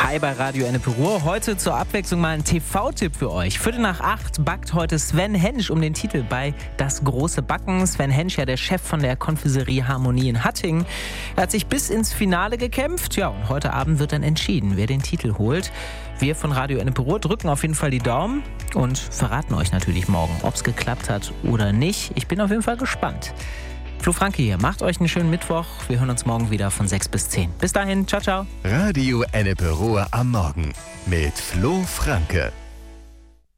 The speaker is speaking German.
Hi bei Radio Ennepe Ruhr. Heute zur Abwechslung mal ein TV-Tipp für euch. 7:45 backt heute Sven Hensch um den Titel bei Das große Backen. Sven Hensch, ja der Chef von der Konfiserie Harmonie in Hattingen. Er hat sich bis ins Finale gekämpft. Ja, und heute Abend wird dann entschieden, wer den Titel holt. Wir von Radio Ennepe Ruhr drücken auf jeden Fall die Daumen und verraten euch natürlich morgen, ob es geklappt hat oder nicht. Ich bin auf jeden Fall gespannt. Flo Franke hier. Macht euch einen schönen Mittwoch. Wir hören uns morgen wieder von 6 bis 10. Bis dahin. Ciao, ciao. Radio Ennepe Ruhr am Morgen mit Flo Franke.